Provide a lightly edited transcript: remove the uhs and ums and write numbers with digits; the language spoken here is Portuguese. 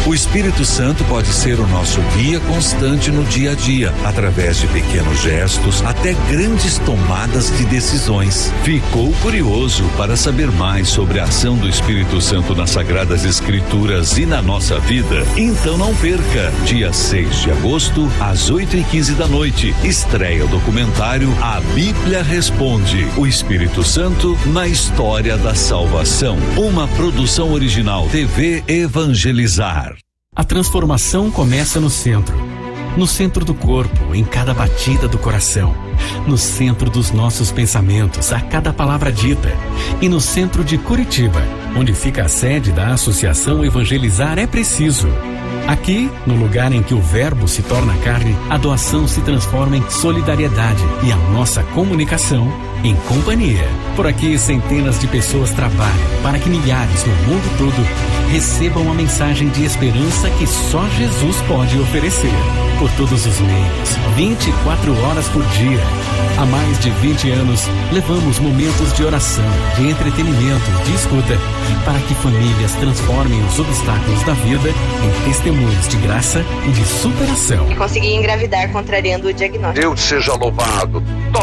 O Espírito Santo pode ser o nosso guia constante no dia a dia, através de pequenos gestos até grandes tomadas de decisões. Ficou curioso para saber mais sobre a ação do Espírito Santo nas Sagradas Escrituras e na nossa vida? Então não perca, dia 6 de agosto, às 8h15 da noite, estreia o documentário A Bíblia Responde, o Espírito Santo na história da salvação. Uma produção original TV Evangelizar. A transformação começa no centro do corpo, em cada batida do coração, no centro dos nossos pensamentos, a cada palavra dita, e no centro de Curitiba, onde fica a sede da Associação Evangelizar é Preciso. Aqui, no lugar em que o verbo se torna carne, a doação se transforma em solidariedade e a nossa comunicação em companhia. Por aqui, centenas de pessoas trabalham para que milhares no mundo todo recebam a mensagem de esperança que só Jesus pode oferecer. Por todos os meios, 24 horas por dia. Há mais de 20 anos, levamos momentos de oração, de entretenimento, de escuta, para que famílias transformem os obstáculos da vida em testemunhos de graça e de superação. E consegui engravidar contrariando o diagnóstico. Deus seja louvado.